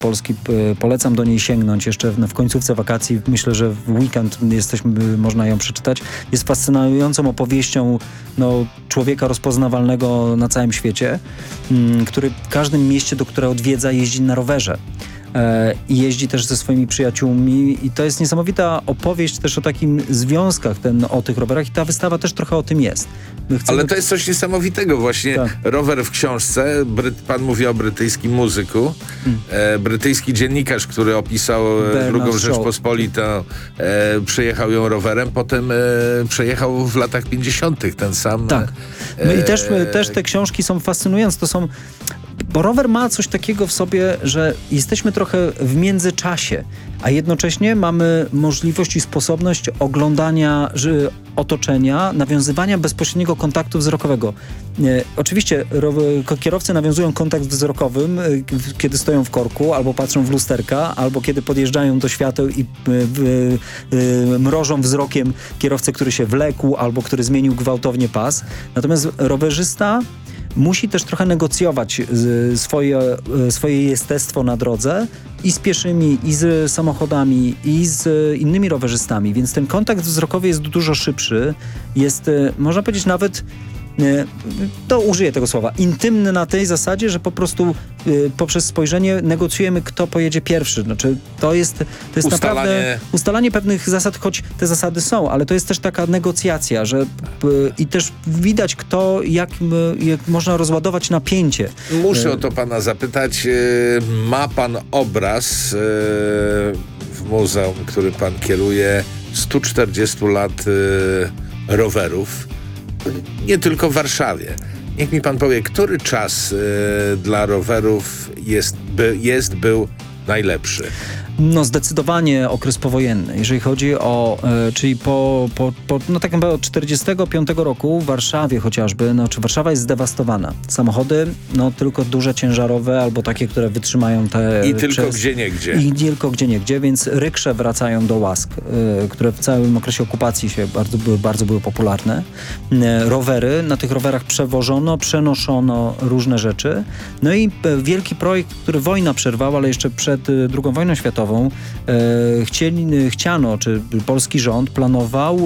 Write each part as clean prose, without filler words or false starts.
Polski. Polecam do niej sięgnąć jeszcze w końcówce wakacji. Myślę, że w weekend można ją przeczytać. Jest fascynującą opowieścią człowieka rozpoznawalnego na całym świecie, który w każdym mieście, do którego odwiedza, jeździ na rowerze. I jeździ też ze swoimi przyjaciółmi i to jest niesamowita opowieść też o takim związkach, o tych rowerach i ta wystawa też trochę o tym jest. Ale to jest coś niesamowitego właśnie. Tak. Rower w książce. Pan mówi o brytyjskim muzyku. Brytyjski dziennikarz, który opisał II Rzeczpospolitą, przejechał ją rowerem, potem przejechał w latach 50. ten sam. Tak. I też te książki są fascynujące. Bo rower ma coś takiego w sobie, że jesteśmy trochę w międzyczasie, a jednocześnie mamy możliwość i sposobność oglądania otoczenia, nawiązywania bezpośredniego kontaktu wzrokowego. Oczywiście kierowcy nawiązują kontakt wzrokowy, kiedy stoją w korku, albo patrzą w lusterka, albo kiedy podjeżdżają do świateł i mrożą wzrokiem kierowcę, który się wlekł, albo który zmienił gwałtownie pas. Natomiast rowerzysta musi też trochę negocjować swoje jestestwo na drodze i z pieszymi, i z samochodami, i z innymi rowerzystami, więc ten kontakt wzrokowy jest dużo szybszy, jest, można powiedzieć nawet, użyję tego słowa, intymny na tej zasadzie, że po prostu poprzez spojrzenie negocjujemy, kto pojedzie pierwszy. Znaczy, to jest naprawdę ustalanie pewnych zasad, choć te zasady są, ale to jest też taka negocjacja, że i też widać, jak można rozładować napięcie. Muszę o to pana zapytać. Ma pan obraz w muzeum, który pan kieruje, 140 lat rowerów. Nie tylko w Warszawie. Niech mi pan powie, który czas dla rowerów był najlepszy? Zdecydowanie okres powojenny. Jeżeli chodzi o, czyli tak naprawdę od 45 roku w Warszawie chociażby, czy Warszawa jest zdewastowana. Samochody, tylko duże, ciężarowe, albo takie, które wytrzymają te... I tylko gdzieniegdzie. I tylko gdzieniegdzie, więc ryksze wracają do łask, które w całym okresie okupacji się bardzo były popularne. Rowery, na tych rowerach przenoszono różne rzeczy. I wielki projekt, który wojna przerwała, ale jeszcze przed II wojną światową, chciano, czy polski rząd planował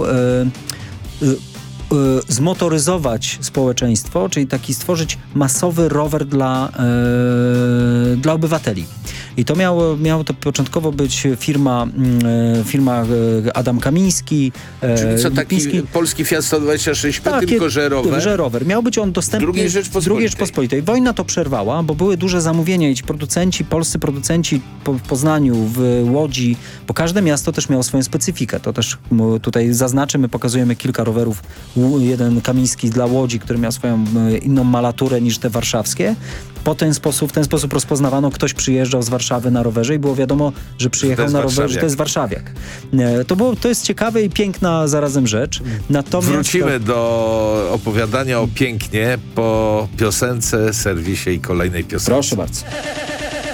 zmotoryzować społeczeństwo, czyli stworzyć masowy rower dla obywateli. I to miało to początkowo być firma Adam Kamiński. Czyli co, taki polski Fiat 126P, tylko że rower? Że rower. Miał być on dostępny drugiej Rzeczpospolitej. Wojna to przerwała, bo były duże zamówienia i polscy producenci w Poznaniu, w Łodzi, bo każde miasto też miało swoją specyfikę. To też tutaj zaznaczymy, pokazujemy kilka rowerów. Jeden Kamiński dla Łodzi, który miał swoją inną malaturę niż te warszawskie. W ten sposób rozpoznawano, ktoś przyjeżdżał z Warszawy na rowerze i było wiadomo, że przyjechał na rowerze, że to jest warszawiak. To jest ciekawe i piękna zarazem rzecz. Natomiast wrócimy do opowiadania o pięknie po piosence, serwisie i kolejnej piosence. Proszę bardzo.